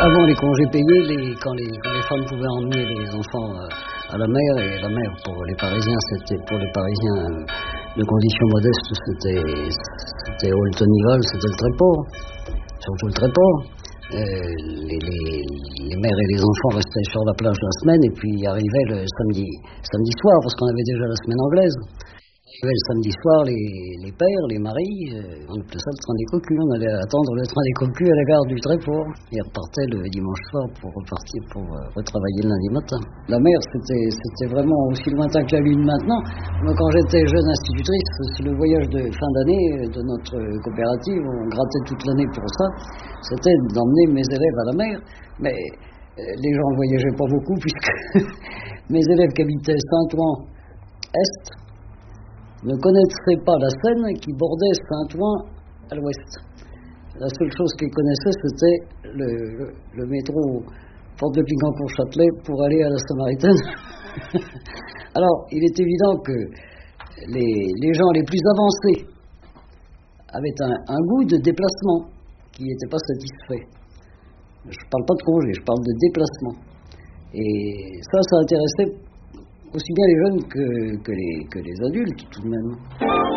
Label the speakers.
Speaker 1: Avant les congés payés, quand les femmes pouvaient emmener les enfants à la mer, et la mer pour les Parisiens, de conditions modestes, c'était Oltenival, c'était le Tréport, surtout le Tréport. Les mères et les enfants restaient sur la plage la semaine et puis arrivaient le samedi soir, parce qu'on avait déjà la semaine anglaise. Le samedi soir, les pères, les maris, on appelait ça le train des cocus. On allait attendre le train des cocus à la gare du Tréport. Ils repartaient le dimanche soir pour retravailler le lundi matin. La mer, c'était vraiment aussi lointain que la lune maintenant. Moi, quand j'étais jeune institutrice, c'est le voyage de fin d'année de notre coopérative. On grattait toute l'année pour ça. C'était d'emmener mes élèves à la mer. Mais les gens ne voyageaient pas beaucoup puisque mes élèves qui habitaient Saint-Ouen Est ne connaissaient pas la Seine qui bordait Saint-Ouen à l'ouest. La seule chose qu'ils connaissaient, c'était le métro Porte de Clignancourt-Châtelet pour aller à la Samaritaine. Alors, il est évident que les gens les plus avancés avaient un goût de déplacement qui n'était pas satisfait. Je ne parle pas de congé, je parle de déplacement. Et ça intéressait aussi bien les jeunes que les adultes, tout de même.